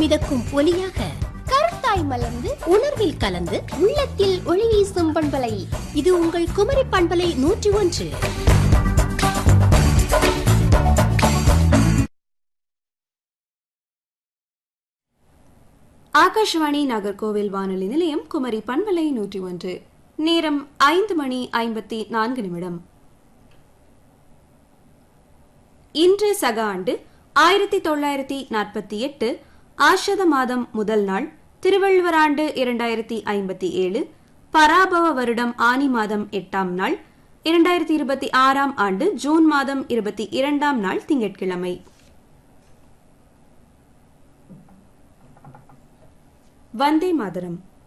மிதக்கும் ஒலியாக கருத்தாய் மலர்ந்து உணர்வில் கலந்து உள்ளத்தில் ஒளி வீசும் பண்பலை. இது உங்கள் குமரி பண்பலை 101. ஆகாஷவாணி நாகர்கோவில் வானொலி நிலையம், குமரி பண்பலை 101. நேரம் 5:54. இன்று சக ஆண்டு 1948 ஆஷத மாதம் முதல் நாள், திருவள்ளுவர் ஆண்டு 2057, பராபவ வருடம் ஆனி மாதம் 8ஆம் நாள், 2026ஆம் ஆண்டு ஜூன் மாதம் 22ஆம் நாள் திங்கட்கிழமை. வந்தே மாதரம்.